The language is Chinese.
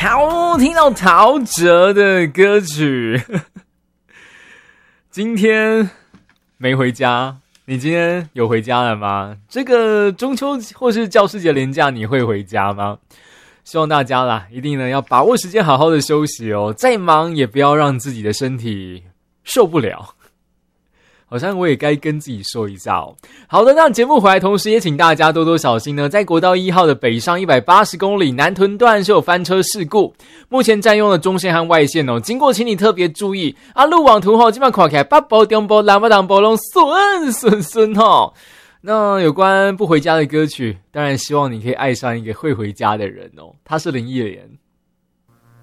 好，听到陶喆的歌曲。今天没回家，你今天有回家了吗？这个中秋或是教师节连假你会回家吗？希望大家啦，一定呢要把握时间好好的休息哦，再忙也不要让自己的身体受不了。好像我也该跟自己说一下哦。好的，那节目回来同时也请大家多多小心呢，在国道1号的北上180公里南屯段是有翻车事故，目前占用了中线和外线哦，经过请你特别注意啊，路网图基本上看起来北部中部南部东部都顺哦。那有关不回家的歌曲，当然希望你可以爱上一个会回家的人哦，他是林忆莲。